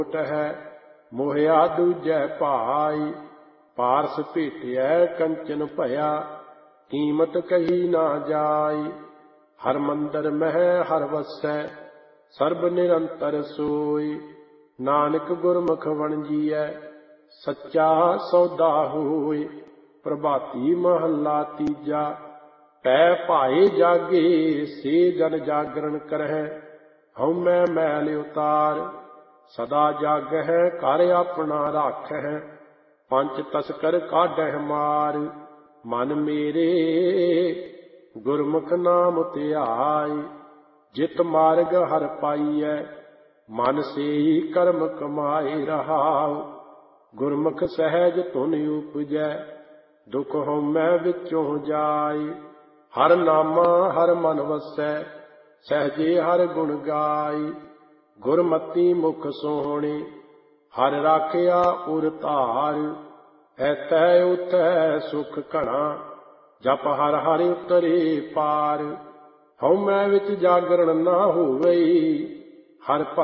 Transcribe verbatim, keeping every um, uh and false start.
है मोहिया दूजै भाई। पारस भेटिया कंचन भया कीमत कही ना जाई। हर मंदिर मह हर वसै सर्ब निरंतर सोई। नानक गुरमुख वणजीऐ सच्चा सौदा होई। प्रभाती महला तीजा पै भाए जागे से जन जागरण करह। हउमੈ मैल उतार सदा जागह कर अपना राखह। पंच तस्कर काढह मार मन मेरे गुरमुख नाम ध्याय। जित मार्ग हर पाईਐ मन से ही कर्म कमाए रहाओ। गुरमुख सहज धुन उपजै दुख हउमੈ विचों जाय। हर नामा हर मन वसै सहजे हर गुण गाय। गुरमति मुख सोहणी हर राखिया उर धार। ऐतै उतै सुख घना जप हर हर उतरे पार। हउमੈ विच जागरण ना होवई हर